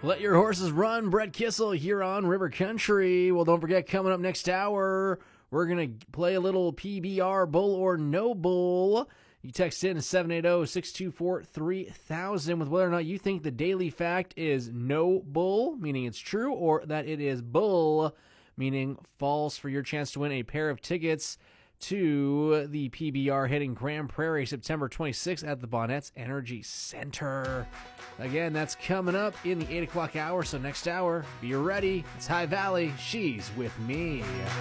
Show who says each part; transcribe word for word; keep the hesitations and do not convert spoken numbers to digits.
Speaker 1: Let your horses run, Brett Kissel here on River Country. Well, don't forget, coming up next hour, we're going to play a little P B R Bull or No Bull. You text in seven eight zero, six two four, three thousand with whether or not you think the daily fact is no bull, meaning it's true, or that it is bull, meaning false, for your chance to win a pair of tickets to the P B R hitting Grand Prairie September twenty-sixth at the Bonnett's Energy Center. Again, that's coming up in the eight o'clock hour, so next hour, be ready. It's High Valley. She's with me.